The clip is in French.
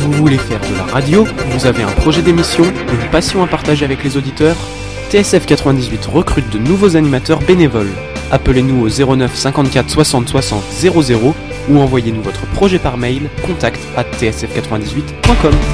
Vous voulez faire de la radio? Vous avez un projet d'émission? Une passion à partager avec les auditeurs? TSF 98 recrute de nouveaux animateurs bénévoles. Appelez-nous au 09 54 60 60 00 ou envoyez-nous votre projet par mail contact@tsf98.com.